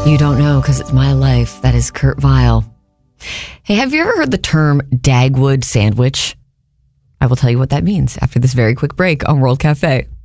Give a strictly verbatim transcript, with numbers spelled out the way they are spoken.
You don't know because it's my life. That is Kurt Vile. Hey, have you ever heard the term Dagwood sandwich? I will tell you what that means after this very quick break on World Cafe.